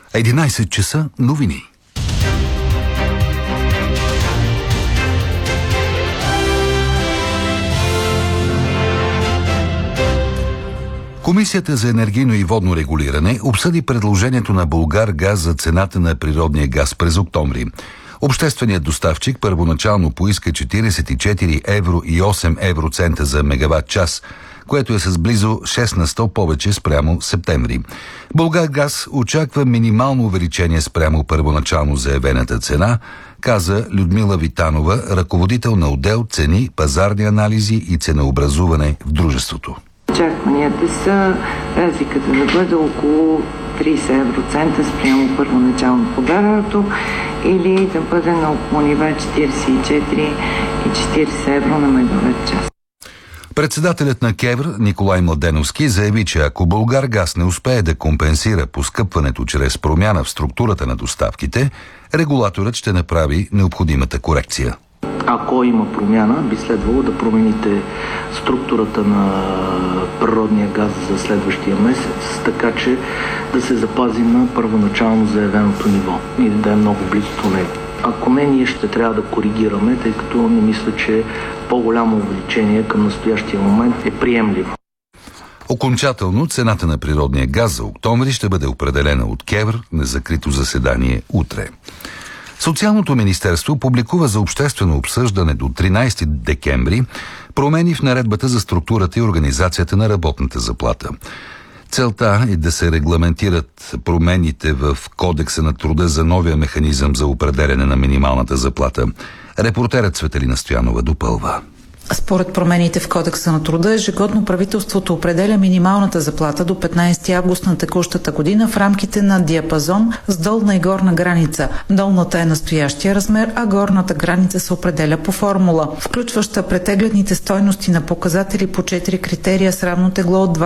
11 часа новини. Комисията за енергийно и водно регулиране обсъди предложението на Булгаргаз за цената на природния газ през октомври. Общественият доставчик първоначално поиска 44 евро и 8 евроцента за мегаватт час, което е с близо 6 на 100 повече спрямо септември. Булгаргаз очаква минимално увеличение спрямо първоначално заявената цена, каза Людмила Витанова, ръководител на отдел цени, пазарни анализи и ценообразуване в дружеството. Очакванията са разликата да бъде около 30 евроцента спрямо първоначално подаденото или да бъде на около нива 44 и 40 евро на мегаватт час. Председателят на КЕВР Николай Младеновски заяви, че ако Булгаргаз не успее да компенсира поскъпването чрез промяна в структурата на доставките, регулаторът ще направи необходимата корекция. Ако има промяна, би следвало да промените структурата на природния газ за следващия месец, така че да се запази на първоначално заявеното ниво и да е много близо до него. Ако не, ние ще трябва да коригираме, тъй като не мисля, че по-голямо увеличение към настоящия момент е приемливо. Окончателно цената на природния газ за октомври ще бъде определена от КЕВР на закрито заседание утре. Социалното министерство публикува за обществено обсъждане до 13 декември промени в наредбата за структурата и организацията на работната заплата. Целта е да се регламентират промените в Кодекса на труда за новия механизъм за определяне на минималната заплата. Репортерът Цветелина Стоянова допълва. Според промените в Кодекса на труда, ежегодно правителството определя минималната заплата до 15 август на текущата година в рамките на диапазон с долна и горна граница. Долната е настоящия размер, а горната граница се определя по формула, включваща претеглените стойности на показатели по 4 критерия с равно тегло от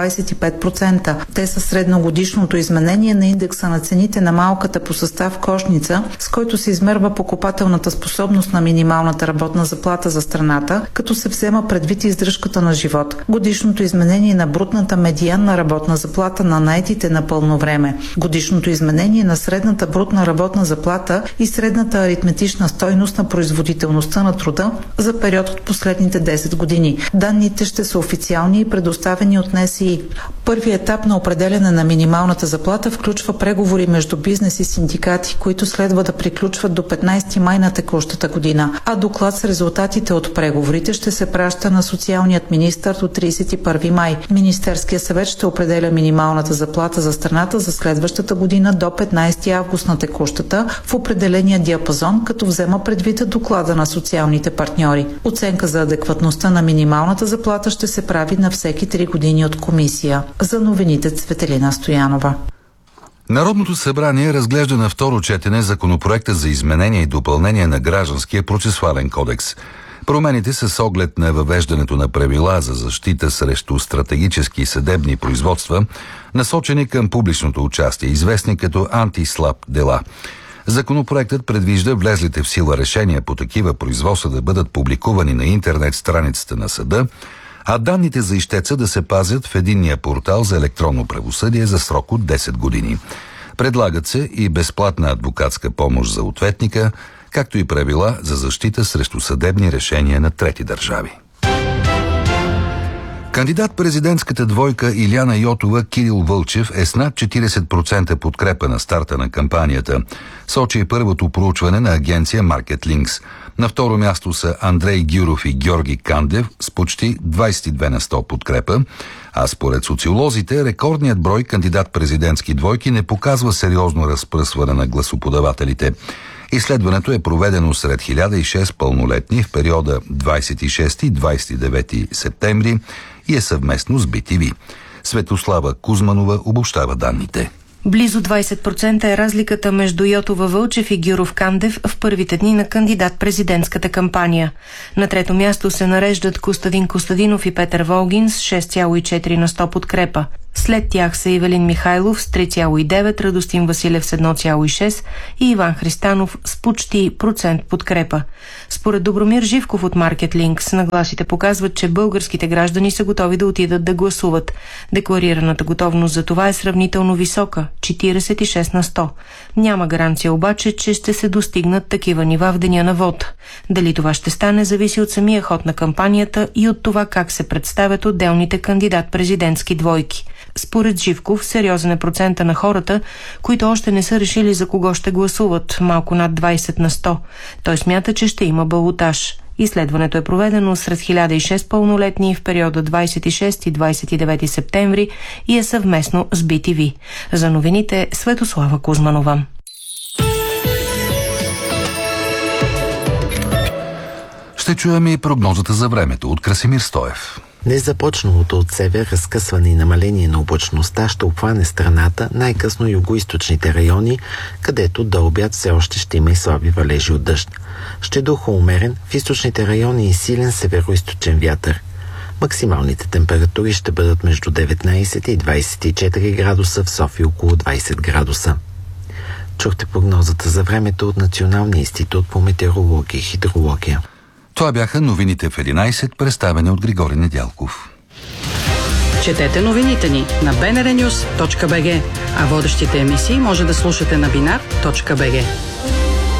25%. Те са средногодишното изменение на индекса на цените на малката по състав кошница, с който се измерва покупателната способност на минималната работна заплата за страната, като се взема предвид издръжката на живот, годишното изменение на брутната медианна работна заплата на наетите на пълно време, годишното изменение на средната брутна работна заплата и средната аритметична стойност на производителността на труда за период от последните 10 години. Данните ще са официални и предоставени от НСИ. Първият етап на определяне на минималната заплата включва преговори между бизнес и синдикати, които следва да приключват до 15 май на текущата година, а доклад с резултатите от преговорите ще се праща на социалният министър до 31 май. Министерският съвет ще определя минималната заплата за страната за следващата година до 15 август на текущата в определения диапазон, като взема предвид доклада на социалните партньори. Оценка за адекватността на минималната заплата ще се прави на всеки 3 години от комисия. За новините Цветелина Стоянова. Народното събрание разглежда на второ четене законопроекта за изменение и допълнение на Гражданския процесуален кодекс. Промените са с оглед на въвеждането на правила за защита срещу стратегически съдебни производства, насочени към публичното участие, известни като антислап дела. Законопроектът предвижда влезлите в сила решения по такива производства да бъдат публикувани на интернет страницата на съда, а данните за ищеца да се пазят в единния портал за електронно правосъдие за срок от 10 години. Предлагат се и безплатна адвокатска помощ за ответника, както и правила за защита срещу съдебни решения на трети държави. Кандидат-президентската двойка Илияна Йотова Кирил Вълчев е с над 40% подкрепа на старта на кампанията, сочи и първото проучване на агенция Market Links. На второ място са Андрей Гюров и Георги Кандев с почти 22 на 100 подкрепа, а според социолозите рекордният брой кандидат-президентски двойки не показва сериозно разпръсване на гласоподавателите. Изследването е проведено сред 1006 пълнолетни в периода 26-29 септември и е съвместно с BTV. Светослава Кузманова обобщава данните. Близо 20% е разликата между Йотова Вълчев и Гюров Кандев в първите дни на кандидат-президентската кампания. На трето място се нареждат Костадин Костадинов и Петър Волгин с 6,4 на 100 подкрепа. След тях са Ивелин Михайлов с 3,9, Радостин Василев с 1,6 и Иван Христанов с почти процент подкрепа. Според Добромир Живков от Market нагласите показват, че българските граждани са готови да отидат да гласуват. Декларираната готовност за това е сравнително висока – 46%. Няма гаранция обаче, че ще се достигнат такива нива в деня на вота. Дали това ще стане, зависи от самия ход на кампанията и от това как се представят отделните кандидат-президентски двойки. Според Живков, сериозен е процента на хората, които още не са решили за кого ще гласуват, малко над 20%. Той смята, че ще има балотаж. Изследването е проведено сред 1006 пълнолетни в периода 26 и 29 септември и е съвместно с BTV. За новините Светослава Кузманова. Ще чуем и прогнозата за времето от Красимир Стоев. Незапочналото от север разкъсване и намаление на облачността ще обхване страната, най-късно югоизточните райони, където до обяд все още ще има и слаби валежи от дъжд. Ще духа умерен, в източните райони и силен североизточен вятър. Максималните температури ще бъдат между 19 и 24 градуса, в София около 20 градуса. Чухте прогнозата за времето от Националния институт по метеорология и хидрология. Това бяха новините в 11, представени от Григорий Недялков. Четете новините ни на bnrnews.bg, а водещите емисии може да слушате на binar.bg.